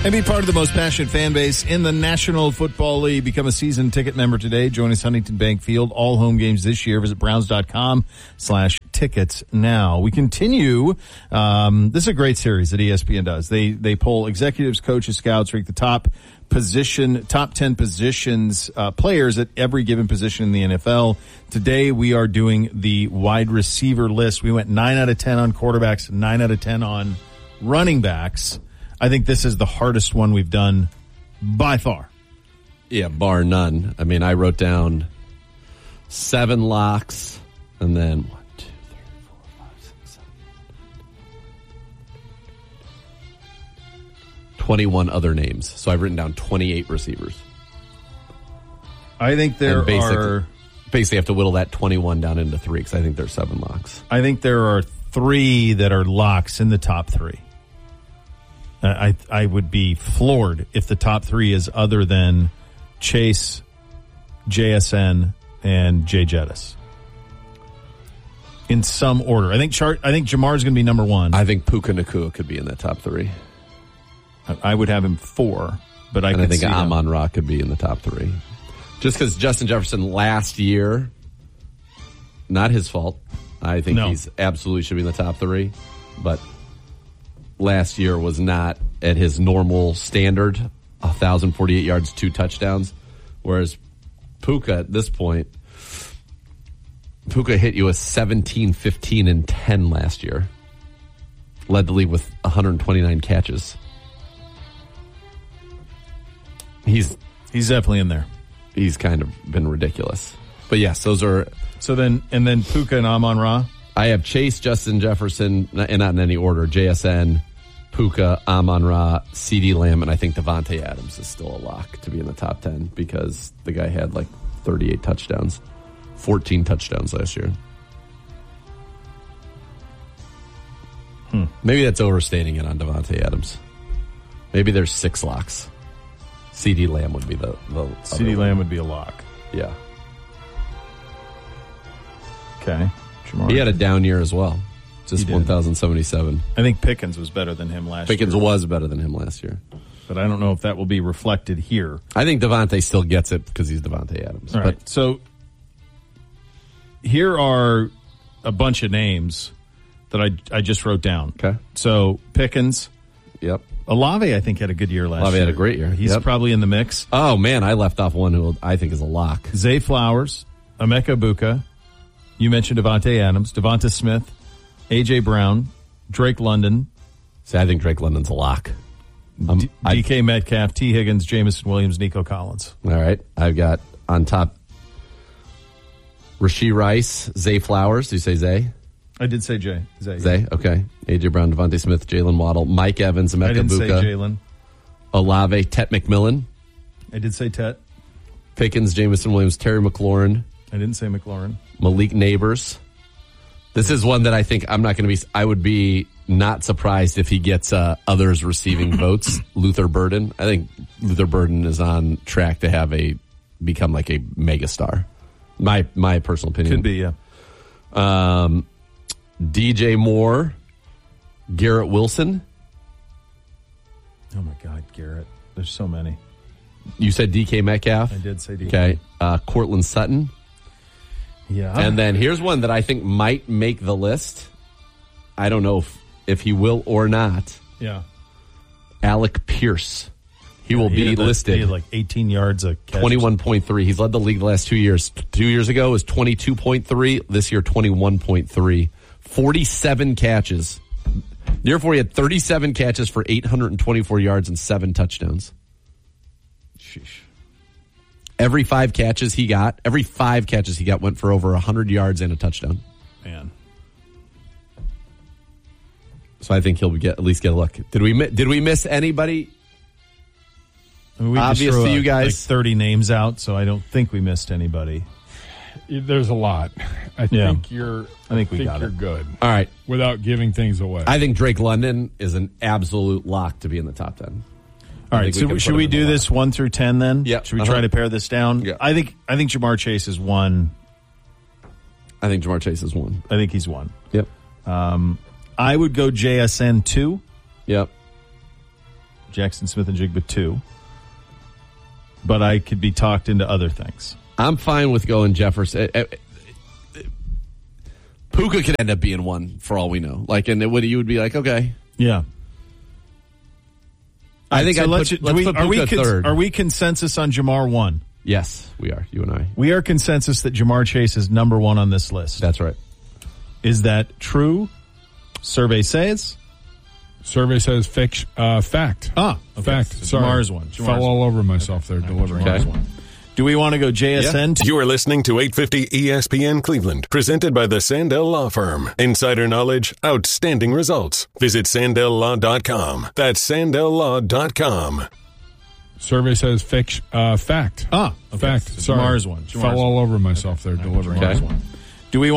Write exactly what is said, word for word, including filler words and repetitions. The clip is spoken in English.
And be part of the most passionate fan base in the National Football League. Become a season ticket member today. Join us Huntington Bank Field. All home games this year. Visit browns.com slash tickets now. We continue. Um, this is a great series that E S P N does. They they poll executives, coaches, scouts, rank the top position, top ten positions, uh, players at every given position in the N F L. Today we are doing the wide receiver list. We went nine out of ten on quarterbacks, nine out of ten on running backs. I think this is the hardest one we've done by far. Yeah, bar none. I mean, I wrote down seven locks and then one, two, three, four, five, six, seven, twenty-one other names. So I've written down twenty-eight receivers. I think there and basically, are... Basically have to whittle that twenty-one down into three because I think there's seven locks. I think there are three that are locks in the top three. I I would be floored if the top three is other than Chase, J S N, and Jay Jettis. In some order. I think Char- I think Jamar's going to be number one. I think Puka Nacua could be in that top three. I, I would have him four, but I, and could I think see Amon Ra could be in the top three. Just because Justin Jefferson last year, not his fault. I think no. he's absolutely should be in the top three, but last year was not at his normal standard, one thousand forty-eight yards, two touchdowns, whereas Puka at this point, Puka hit you with seventeen, fifteen, and ten last year. Led the league with one hundred twenty-nine catches. He's he's definitely in there. He's kind of been ridiculous. But yes, those are... So then, and then Puka and Amon Ra? I have Chase, Justin Jefferson, and not in any order, J S N, Puka, Amon Ra, CeeDee Lamb, and I think Devontae Adams is still a lock to be in the top ten because the guy had like thirty-eight touchdowns, fourteen touchdowns last year. Hmm. Maybe that's overstating it on Devontae Adams. Maybe there's six locks. CeeDee Lamb would be the... the CeeDee Lamb would be a lock. Yeah. Okay. Jamar. He had a down year as well. Just one thousand seventy-seven. I think Pickens was better than him last Pickens year. Pickens was better than him last year. But I don't know if that will be reflected here. I think Devontae still gets it because he's Devontae Adams. All right. But so here are a bunch of names that I, I just wrote down. Okay. So Pickens. Yep. Olave, I think, had a good year last Olave year. had a great year. He's yep. probably in the mix. Oh, man, I left off one who I think is a lock. Zay Flowers, Emeka Buka. You mentioned Devontae Adams, Devonta Smith, A J. Brown, Drake London. See, I think Drake London's a lock. Um, D- DK Metcalf, T. Higgins, Jamison Williams, Nico Collins. All right. I've got on top Rashee Rice, Zay Flowers. Do you say Zay? I did say Jay. Zay. Zay, okay. A J. Brown, Devontae Smith, Jalen Waddle, Mike Evans, Emeka Buka. I didn't say Jalen. Olave, Tet McMillan. I did say Tet. Pickens, Jamison Williams, Terry McLaurin. I didn't say McLaurin. Malik Neighbors. This is one that I think I'm not going to be, I would be not surprised if he gets uh, others receiving votes. Luther Burden. I think Luther Burden is on track to have a, become like a megastar. My, my personal opinion. Could be, yeah. Um, D J Moore, Garrett Wilson. Oh my God, Garrett. There's so many. You said D K Metcalf? I did say D K. Okay. Uh, Cortland Sutton. Yeah. And then here's one that I think might make the list. I don't know if, if he will or not. Yeah. Alec Pierce. He yeah, will he be had listed. Like, he had like eighteen yards a catch. twenty-one point three. He's led the league the last two years. Two years ago it was twenty-two point three. This year, twenty-one point three. forty-seven catches. The year before, he had thirty-seven catches for eight hundred twenty-four yards and seven touchdowns. Sheesh. Every five catches he got, every five catches he got went for over one hundred yards and a touchdown. Man. So I think he'll get at least get a look. Did we did we miss anybody? I mean, we obvious just to threw you guys? Like thirty names out, so I don't think we missed anybody. There's a lot. I Yeah. think you're. I think we got you're it. good. All right. Without giving things away. I think Drake London is an absolute lock to be in the top ten. All right, so we should we do this one through ten then? Yeah. Should we uh-huh. try to pare this down? Yeah. I think I think Jamar Chase is one. I think Jamar Chase is one. I think he's one. Yep. Um, I would go J S N two. Yep. Jackson Smith and Jigba two. But I could be talked into other things. I'm fine with going Jefferson. Uh, uh, Puka could end up being one for all we know. Like, and it would you would be like, okay, yeah. I think so I'd let's, put, do let's we, put are Puka we cons- third. Are we consensus on Jamar one? Yes, we are. You and I. We are consensus that Jamar Chase is number one on this list. That's right. Is that true? Survey says. Survey says fic- uh, fact. Ah, okay. Fact. So Sorry. Jamar's one. Jamar's Fell all one. over myself there delivering Okay. this one. Do we want to go J S N? You are listening to eight fifty E S P N Cleveland, presented by the Sandell Law Firm. Insider knowledge, outstanding results. Visit sandell law dot com. That's sandell law dot com. Survey says fic- uh, fact. Ah, okay. Fact. So Sorry. Jamar's one. Jamar's Fell all one. over myself there delivering Okay. this one. Do we